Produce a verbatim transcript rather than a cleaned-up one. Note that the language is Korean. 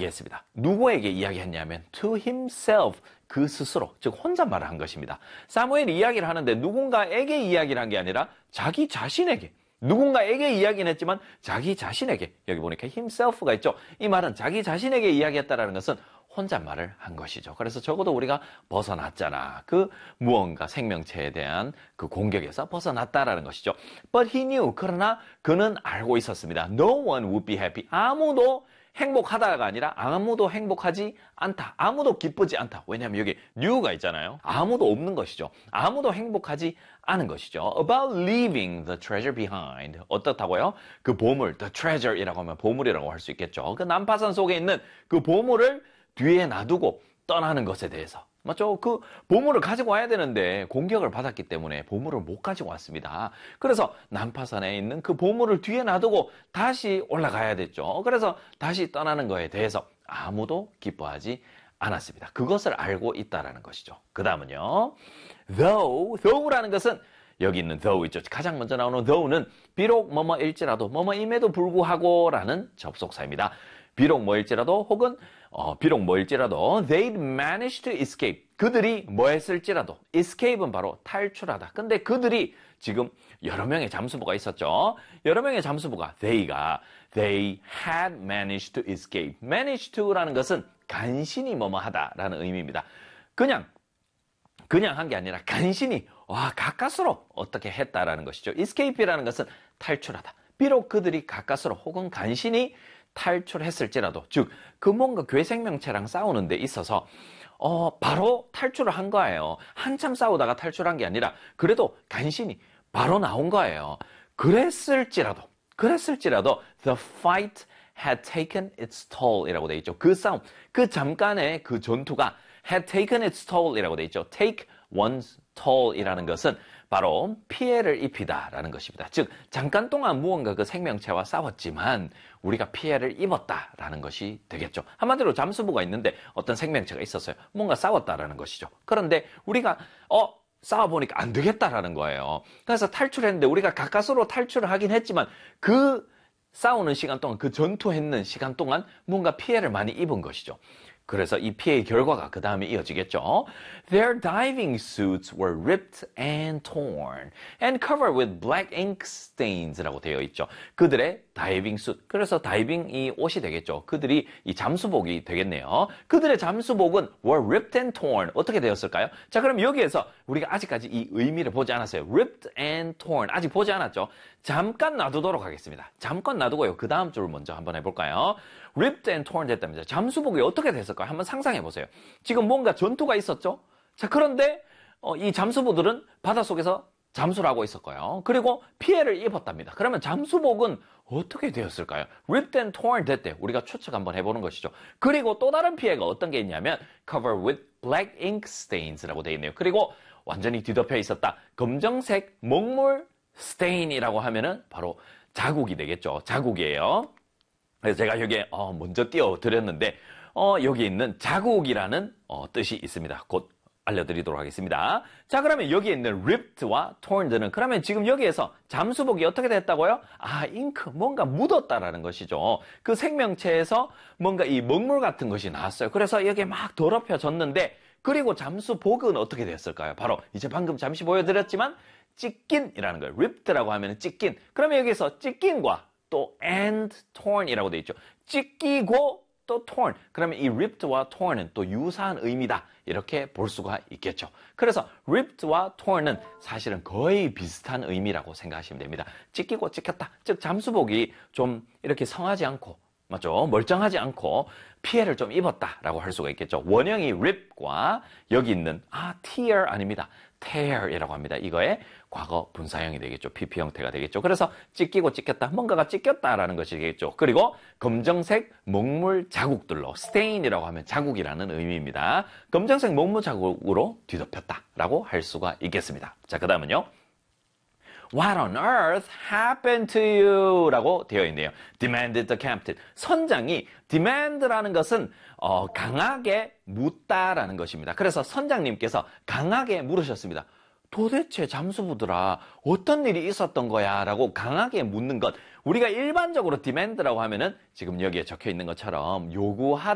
이야기했습니다. 누구에게 이야기했냐면 to himself, 그 스스로, 즉 혼잣말을 한 것입니다. 사무엘이 이야기를 하는데 누군가에게 이야기를 한 게 아니라 자기 자신에게, 누군가에게 이야기는 했지만 자기 자신에게, 여기 보니까 himself가 있죠. 이 말은 자기 자신에게 이야기했다라는 것은 혼잣말을 한 것이죠. 그래서 적어도 우리가 벗어났잖아. 그 무언가 생명체에 대한 그 공격에서 벗어났다라는 것이죠. But he knew, 그러나 그는 알고 있었습니다. No one would be happy. 아무도 행복하다가 아니라 아무도 행복하지 않다. 아무도 기쁘지 않다. 왜냐하면 여기 new가 있잖아요. 아무도 없는 것이죠. 아무도 행복하지 않은 것이죠. About leaving the treasure behind. 어떻다고요? 그 보물, the treasure이라고 하면 보물이라고 할 수 있겠죠. 그 난파선 속에 있는 그 보물을 뒤에 놔두고 떠나는 것에 대해서. 맞죠? 그 보물을 가지고 와야 되는데 공격을 받았기 때문에 보물을 못 가지고 왔습니다. 그래서 난파선에 있는 그 보물을 뒤에 놔두고 다시 올라가야 됐죠. 그래서 다시 떠나는 거에 대해서 아무도 기뻐하지 않았습니다. 그것을 알고 있다라는 것이죠. 그 다음은요. Though, though라는 것은 여기 있는 though 있죠. 가장 먼저 나오는 though는 비록 뭐뭐일지라도 뭐뭐임에도 불구하고 라는 접속사입니다. 비록 뭐일지라도 혹은 어, 비록 뭐일지라도 they'd managed to escape. 그들이 뭐 했을지라도 escape은 바로 탈출하다. 근데 그들이 지금 여러 명의 잠수부가 있었죠. 여러 명의 잠수부가 they가 they had managed to escape. managed to라는 것은 간신히 뭐뭐 하다라는 의미입니다. 그냥 그냥 한 게 아니라 간신히 와 가까스로 어떻게 했다라는 것이죠. escape이라는 것은 탈출하다. 비록 그들이 가까스로 혹은 간신히 탈출했을지라도, 즉 그 뭔가 괴 생명체랑 싸우는 데 있어서 어, 바로 탈출을 한 거예요. 한참 싸우다가 탈출한 게 아니라 그래도 간신히 바로 나온 거예요. 그랬을지라도 그랬을지라도 the fight had taken its toll 이라고 돼 있죠. 그 싸움, 그 잠깐의 그 전투가 had taken its toll 이라고 돼 있죠. take one's toll 이라는 것은 바로 피해를 입히다라는 것입니다. 즉 잠깐 동안 무언가 그 생명체와 싸웠지만 우리가 피해를 입었다라는 것이 되겠죠. 한마디로 잠수부가 있는데 어떤 생명체가 있었어요. 뭔가 싸웠다라는 것이죠. 그런데 우리가 어 싸워보니까 안 되겠다라는 거예요. 그래서 탈출했는데 우리가 가까스로 탈출을 하긴 했지만 그 싸우는 시간 동안, 그 전투했는 시간 동안 뭔가 피해를 많이 입은 것이죠. 그래서 이 피해의 결과가 그 다음에 이어지겠죠. Their diving suits were ripped and torn and covered with black ink stains라고 되어 있죠. 그들의 다이빙 suit, 그래서 다이빙이 옷이 되겠죠. 그들이 이 잠수복이 되겠네요. 그들의 잠수복은 were ripped and torn. 어떻게 되었을까요? 자, 그럼 여기에서 우리가 아직까지 이 의미를 보지 않았어요. ripped and torn. 아직 보지 않았죠. 잠깐 놔두도록 하겠습니다. 잠깐 놔두고요. 그 다음 줄을 먼저 한번 해볼까요? ripped and torn 됐답니다. 잠수복이 어떻게 됐을까요? 한번 상상해 보세요. 지금 뭔가 전투가 있었죠? 자, 그런데 어, 이 잠수부들은 바닷속에서 잠수를 하고 있었고요. 그리고 피해를 입었답니다. 그러면 잠수복은 어떻게 되었을까요? ripped and torn 됐대. 우리가 추측 한번 해보는 것이죠. 그리고 또 다른 피해가 어떤 게 있냐면 covered with black ink stains라고 되어 있네요. 그리고 완전히 뒤덮여 있었다. 검정색 먹물 stain이라고 하면은 바로 자국이 되겠죠. 자국이에요. 그래서 제가 여기에 어, 먼저 띄워드렸는데 어, 여기 있는 자국이라는 어, 뜻이 있습니다. 곧 알려드리도록 하겠습니다. 자, 그러면 여기에 있는 ripped와 torned는 그러면 지금 여기에서 잠수복이 어떻게 됐다고요? 아, 잉크, 뭔가 묻었다라는 것이죠. 그 생명체에서 뭔가 이 먹물 같은 것이 나왔어요. 그래서 여기에 막 더럽혀졌는데 그리고 잠수복은 어떻게 됐을까요? 바로 이제 방금 잠시 보여드렸지만 찢긴이라는 거예요. ripped라고 하면 찢긴. 그러면 여기서 찢긴과 또 and torn이라고 되어 있죠. 찢기고 또 torn. 그러면 이 ripped와 torn은 또 유사한 의미다. 이렇게 볼 수가 있겠죠. 그래서 ripped와 torn은 사실은 거의 비슷한 의미라고 생각하시면 됩니다. 찢기고 찢겼다. 즉 잠수복이 좀 이렇게 성하지 않고 맞죠? 멀쩡하지 않고 피해를 좀 입었다라고 할 수가 있겠죠. 원형이 rip과 여기 있는 아 tear 아닙니다. tear이라고 합니다. 이거의 과거 분사형이 되겠죠. 피피 형태가 되겠죠. 그래서 찢기고 찢겼다. 뭔가가 찢겼다라는 것이 되겠죠. 그리고 검정색 먹물 자국들로 stain이라고 하면 자국이라는 의미입니다. 검정색 먹물 자국으로 뒤덮였다라고 할 수가 있겠습니다. 자, 그 다음은요. What on earth happened to you? 라고 되어 있네요. demanded the captain. 선장이 demand라는 것은 어, 강하게 묻다라는 것입니다. 그래서 선장님께서 강하게 물으셨습니다. 도대체 잠수부들아 어떤 일이 있었던 거야? 라고 강하게 묻는 것. 우리가 일반적으로 demand라고 하면은 지금 여기에 적혀 있는 것처럼 요구하다